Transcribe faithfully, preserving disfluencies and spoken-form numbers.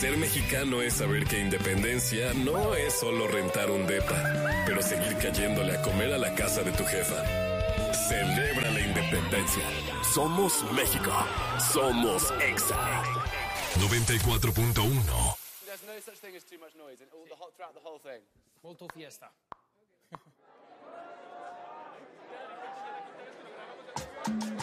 Ser mexicano es saber que independencia no es solo rentar un depa, pero seguir cayéndole a comer a la casa de tu jefa. Celebra la independencia. Somos México. Somos Exa. noventa y cuatro punto uno. There's no such thing as too much noise, and all the whole, throughout the whole thing. Molto fiesta.